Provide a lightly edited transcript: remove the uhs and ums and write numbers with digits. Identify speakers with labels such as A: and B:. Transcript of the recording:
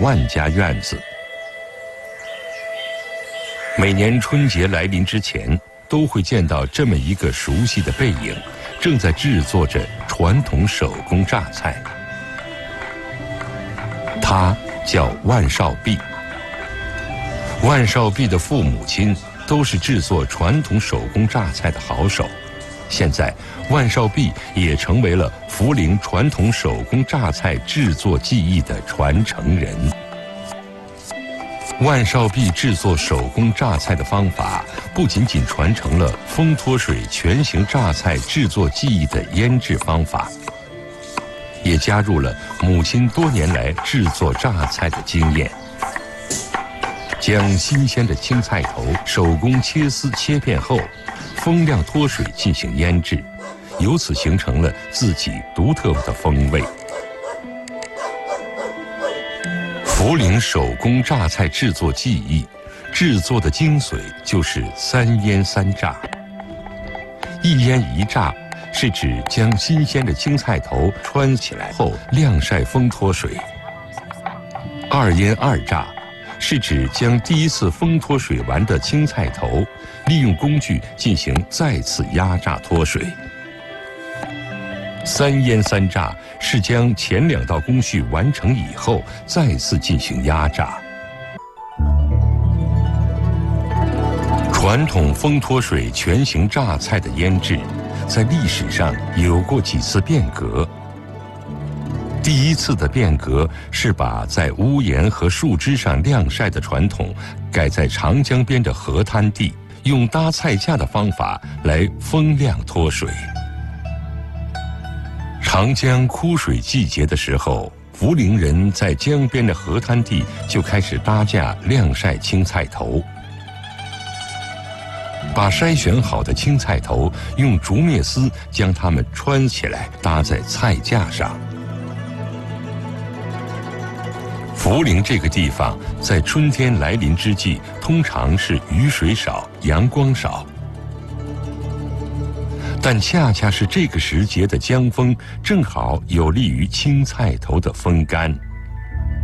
A: 万家院子。每年春节来临之前，都会见到这么一个熟悉的背影，正在制作着传统手工榨菜。他叫万少弼。万少弼的父母亲都是制作传统手工榨菜的好手，现在万少弼也成为了涪陵传统手工榨菜制作技艺的传承人。万少弼制作手工榨菜的方法，不仅仅传承了风脱水全形榨菜制作技艺的腌制方法，也加入了母亲多年来制作榨菜的经验。将新鲜的青菜头手工切丝切片后，风晾脱水进行腌制，由此形成了自己独特的风味。涪陵手工榨菜制作技艺，制作的精髓就是3腌3榨。1腌1榨是指将新鲜的青菜头穿起来后晾晒风脱水。2腌2榨是指将第一次风脱水完的青菜头，利用工具进行再次压榨脱水。3腌3榨是将前2道工序完成以后，再次进行压榨。传统风脱水全形榨菜的腌制，在历史上有过几次变革。第一次的变革是把在屋檐和树枝上晾晒的传统，改在长江边的河滩地，用搭菜架的方法来风晾脱水。长江枯水季节的时候，涪陵人在江边的河滩地就开始搭架晾晒青菜头，把筛选好的青菜头用竹篾丝将它们穿起来，搭在菜架上。涪陵这个地方在春天来临之际，通常是雨水少、阳光少，但恰恰是这个时节的江风，正好有利于青菜头的风干。